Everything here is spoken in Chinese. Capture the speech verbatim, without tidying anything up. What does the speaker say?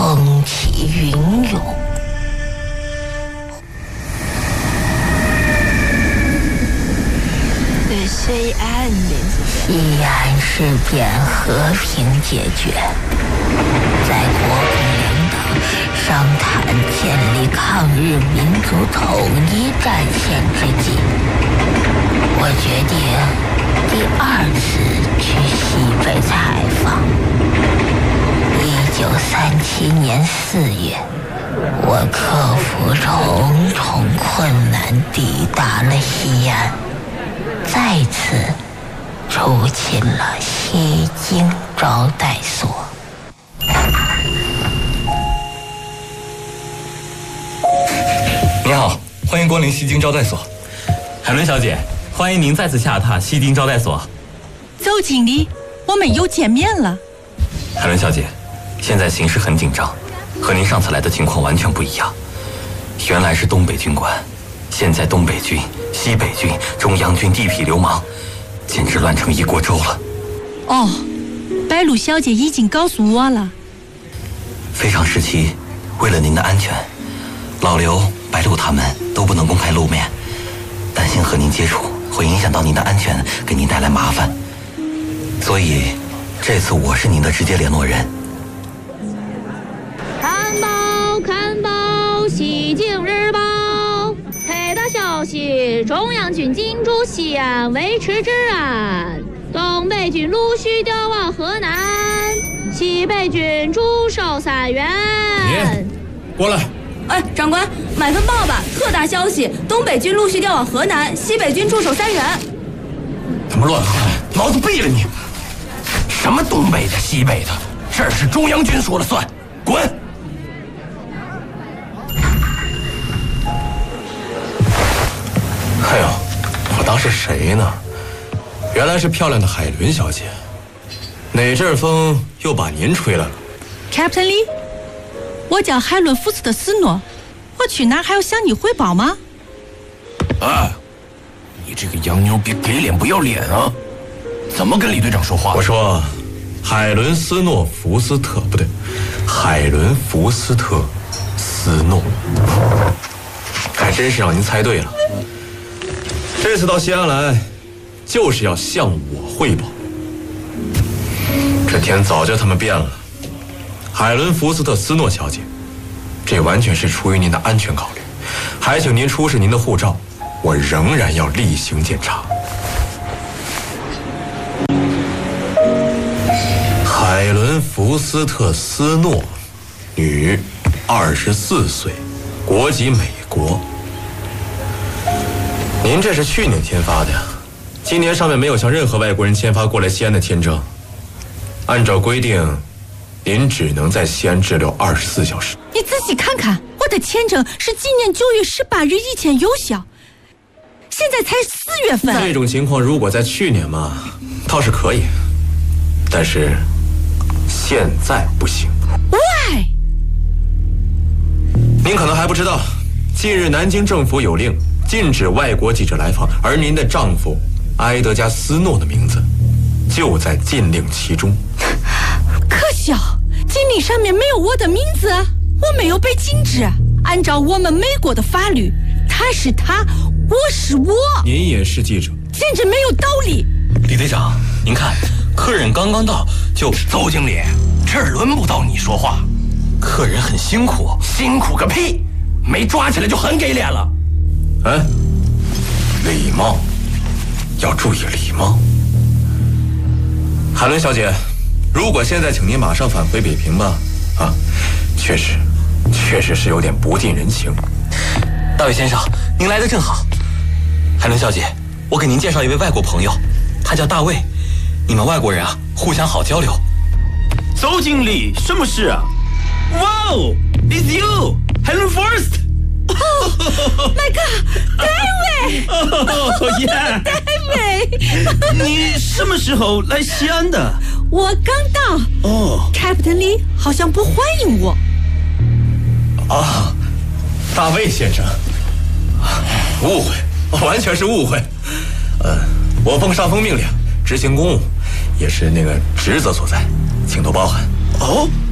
风起云涌。 西安西安事变和平解决，在国共两党商谈建立抗日民族统一战线之际，我决定第二次去西北采访。一九三七年四月，我克服重重困难，抵达了西安，再次出进了西京招待所。 你好，欢迎光临西京招待所。海伦小姐，欢迎您再次下榻西京招待所。 邹经理，我们又见面了。 海伦小姐，现在形势很紧张，和您上次来的情况完全不一样。原来是东北军官，现在东北军、西北军、中央军地痞流氓，简直乱成一锅粥了。 哦，白露小姐已经告诉我了。 非常时期，为了您的安全，老刘、白露他们都不能公开露面，担心和您接触会影响到您的安全，给您带来麻烦，所以这次我是您的直接联络人。 看报看报，西京日报。特大消息，中央军进驻西安维持治安，东北军陆续调往河南，西北军驻守三原。 你过来。 哎，长官，买份报吧！特大消息，东北军陆续调往河南，西北军驻守三原。 他妈乱说，老子毙了你！什么东北的、西北的，这是中央军说了算，滚！哎呦，我当是谁呢？原来是漂亮的海伦小姐。哪阵风又把您吹来了 ？Captain Lee， 我叫海伦·福斯特斯诺，我去哪儿还要向你汇报吗？ 啊，你这个洋妞别给脸不要脸啊！怎么跟李队长说话？我说，海伦斯诺福斯特不对，海伦福斯特斯诺，还真是让您猜对了。这次到西安来，就是要向我汇报。这天早就他们变了，海伦福斯特斯诺小姐，这完全是出于您的安全考虑，还请您出示您的护照，我仍然要例行检查。海伦福斯特斯诺，女，二十四岁，国籍美国。您这是去年签发的呀？今年上面没有向任何外国人签发过来西安的签证。按照规定，您只能在西安滞留二十四小时。 你仔细看看，我的签证是今年九月十八日以前有效，现在才四月份。 这种情况如果在去年嘛，倒是可以，但是现在不行。 Why？ 您可能还不知道，近日南京政府有令禁止外国记者来访，而您的丈夫埃德加斯诺的名字就在禁令其中。 可笑，禁令上面没有我的名字，我没有被禁止。按照我们美国的法律，他是他，我是我。 您也是记者， 简直没有道理。 李队长，您看，客人刚刚到就…… 邹经理，这儿轮不到你说话。 客人很辛苦， 辛苦个屁！没抓起来就很给脸了。哎，礼貌，要注意礼貌。海伦小姐，如果现在请您马上返回北平吧，啊，确实，确实是有点不近人情。 大卫先生，您来的正好。海伦小姐，我给您介绍一位外国朋友，他叫大卫。你们外国人啊，互相好交流。 邹经理，什么事啊？哇哦 ，It's you, Helen Forrest. Oh my God, David! Oh yeah, David! 你什么时候来西安的？ 我刚到。 哦 ，Captain Lee 好像不欢迎我。 啊，大卫先生，误会，完全是误会。呃，我奉上峰命令，执行公务，也是那个职责所在，请多包涵。 哦。